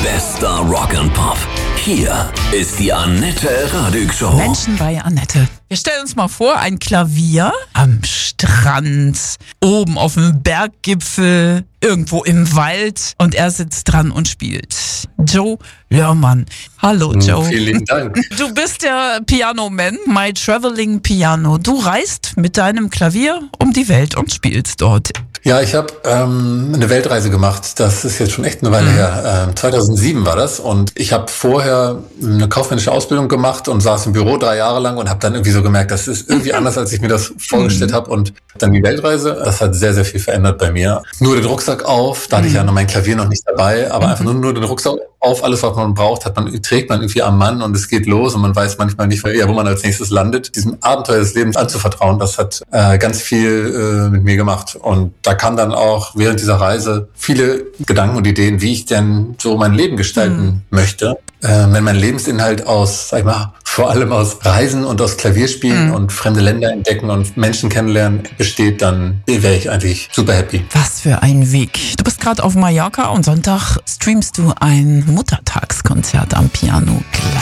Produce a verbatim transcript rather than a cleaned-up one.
Bester Rock and Pop. Hier ist die Annette Radig Show. Menschen bei Annette. Wir stellen uns mal vor, ein Klavier am Strand, oben auf dem Berggipfel, irgendwo im Wald, und er sitzt dran und spielt. Joe Lörmann. Hallo Joe. Vielen Dank. Du bist der Piano-Man, My Traveling Piano. Du reist mit deinem Klavier um die Welt und spielst dort. Ja, ich habe ähm, eine Weltreise gemacht. Das ist jetzt schon echt eine Weile mhm. her. Ähm, zweitausendsieben war das. Und ich habe vorher eine kaufmännische Ausbildung gemacht und saß im Büro drei Jahre lang und habe dann irgendwie so gemerkt, das ist irgendwie anders, als ich mir das vorgestellt habe. Und dann die Weltreise, das hat sehr, sehr viel verändert bei mir. Nur den Rucksack auf, da hatte ich ja noch mein Klavier noch nicht dabei, aber mhm. einfach nur, nur den Rucksack auf, alles, was man braucht, hat man, trägt man irgendwie am Mann und es geht los und man weiß manchmal nicht, ja, wo man als nächstes landet. Diesem Abenteuer des Lebens anzuvertrauen, das hat äh, ganz viel äh, mit mir gemacht. Und da kamen dann auch während dieser Reise viele Gedanken und Ideen, wie ich denn so mein Leben gestalten mhm. möchte. Äh, wenn mein Lebensinhalt aus, sag ich mal, vor allem aus Reisen und aus Klavierspielen mhm. und fremde Länder entdecken und Menschen kennenlernen besteht, dann wäre ich eigentlich super happy. Was für ein Weg. Du bist gerade auf Mallorca und Sonntag streamst du ein Muttertagskonzert am Piano. Klar.